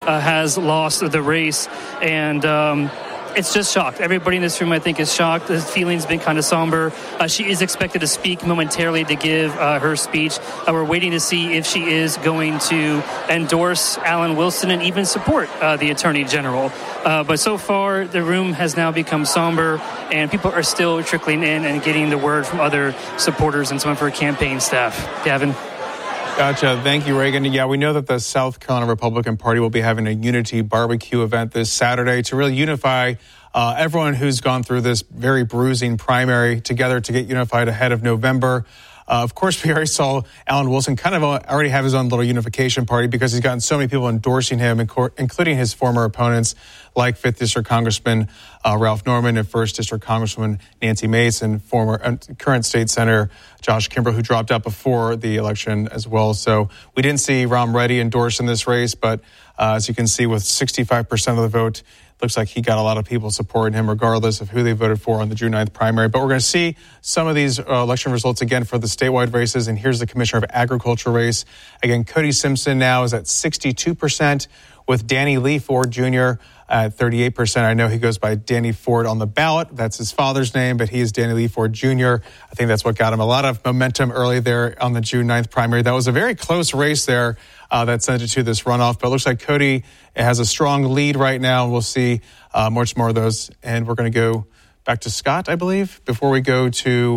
has lost the race. And it's just shocked. Everybody in this room, I think, is shocked. The feeling's been kind of somber. She is expected to speak momentarily to give her speech. We're waiting to see if she is going to endorse Alan Wilson and even support the Attorney General. But so far, the room has now become somber, and people are still trickling in and getting the word from other supporters and some of her campaign staff. Gavin? Gotcha. Thank you, Reagan. Yeah, we know that the South Carolina Republican Party will be having a unity barbecue event this Saturday to really unify everyone who's gone through this very bruising primary together to get unified ahead of November. Of course, we already saw Alan Wilson kind of already have his own little unification party because he's gotten so many people endorsing him, including his former opponents like 5th District Congressman Ralph Norman and 1st District Congresswoman Nancy Mace and current State Senator Josh Kimbrell, who dropped out before the election as well. So we didn't see Ram Reddy endorsed in this race, but as you can see, with 65% of the vote, looks like he got a lot of people supporting him regardless of who they voted for on the June 9th primary. But we're going to see some of these election results again for the statewide races. And here's the Commissioner of Agriculture race. Again, Cody Simpson now is at 62% with Danny Lee Ford Jr. at 38%. I know he goes by Danny Ford on the ballot. That's his father's name, but he is Danny Lee Ford Jr. I think that's what got him a lot of momentum early there on the June 9th primary. That was a very close race there that sent it to this runoff. But it looks like Cody has a strong lead right now. We'll see much more of those. And we're going to go back to Scott, I believe, before we go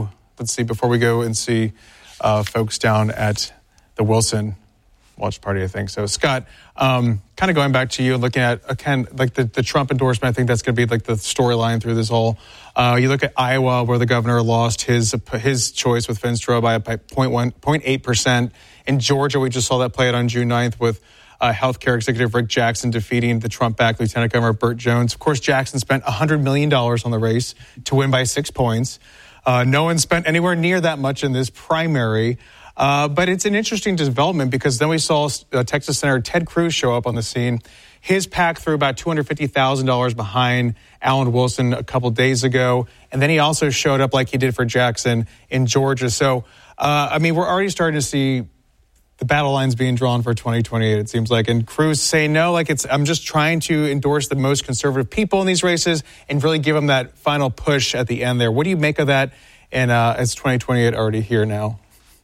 and see folks down at the Wilson watch party, I think. So, Scott, kind of going back to you and looking at, again, like the Trump endorsement, I think that's going to be like the storyline through this whole. You look at Iowa, where the governor lost his choice with Vin Stroh by 0.8%. In Georgia, we just saw that play out on June 9th with healthcare executive Rick Jackson defeating the Trump-backed Lieutenant Governor Burt Jones. Of course, Jackson spent $100 million on the race to win by 6 points. No one spent anywhere near that much in this primary. But it's an interesting development because then we saw Texas Senator Ted Cruz show up on the scene. His PAC threw about $250,000 behind Alan Wilson a couple days ago. And then he also showed up like he did for Jackson in Georgia. So, we're already starting to see the battle lines being drawn for 2028, it seems like. And Cruz saying no, I'm just trying to endorse the most conservative people in these races and really give them that final push at the end there. What do you make of that? And is 2028 already here now?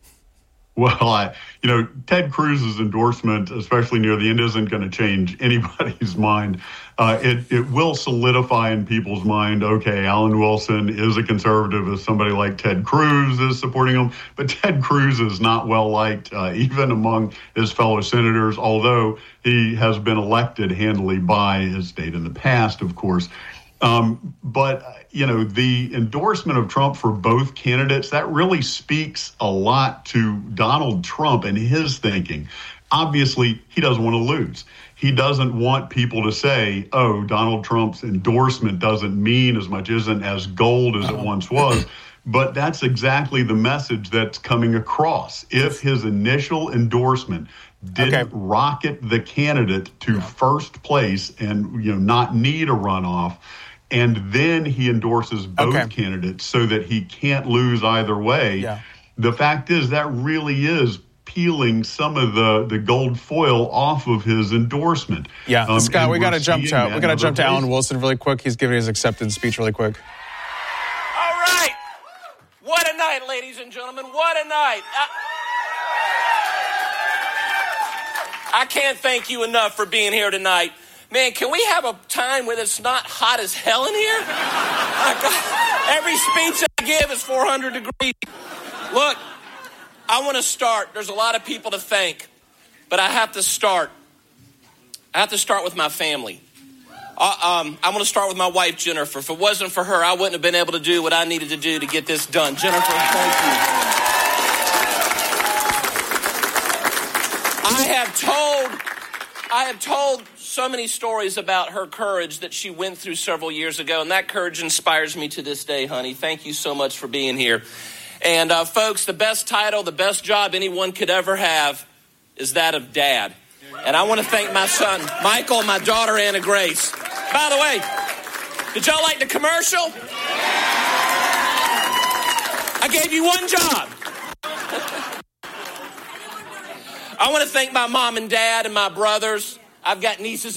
Well, Ted Cruz's endorsement, especially near the end, isn't going to change anybody's mind. It will solidify in people's mind, okay, Alan Wilson is a conservative as somebody like Ted Cruz is supporting him. But Ted Cruz is not well liked, even among his fellow senators, although he has been elected handily by his state in the past, of course. The endorsement of Trump for both candidates, that really speaks a lot to Donald Trump and his thinking. Obviously, he doesn't want to lose. He doesn't want people to say, oh, Donald Trump's endorsement doesn't mean as much, isn't as gold as it once was. But that's exactly the message that's coming across. If his initial endorsement didn't rocket the candidate to first place and not need a runoff, and then he endorses both candidates so that he can't lose either way. Yeah. The fact is that really is peeling some of the gold foil off of his endorsement. Yeah, Scott, we got to jump to Alan Wilson really quick. He's giving his acceptance speech really quick. All right. What a night, ladies and gentlemen. What a night. I can't thank you enough for being here tonight. Man, can we have a time where it's not hot as hell in here? Every speech I give is 400 degrees. Look, I want to start. There's a lot of people to thank, but I have to start. I have to start with my family. I'm going to start with my wife, Jennifer. If it wasn't for her, I wouldn't have been able to do what I needed to do to get this done. Jennifer, thank you. I have told so many stories about her courage that she went through several years ago, and that courage inspires me to this day, honey. Thank you so much for being here. And folks, the best title, the best job anyone could ever have is that of dad. And I want to thank my son, Michael, and my daughter, Anna Grace. By the way, did y'all like the commercial? I gave you one job. I want to thank my mom and dad and my brothers. I've got nieces